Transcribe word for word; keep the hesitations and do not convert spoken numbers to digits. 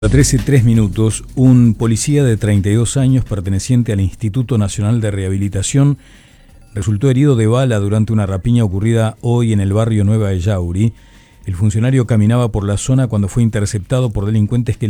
A trece tres minutos, un policía de treinta y dos años perteneciente al Instituto Nacional de Rehabilitación resultó herido de bala durante una rapiña ocurrida hoy en el barrio Nueva de Yauri. El funcionario caminaba por la zona cuando fue interceptado por delincuentes que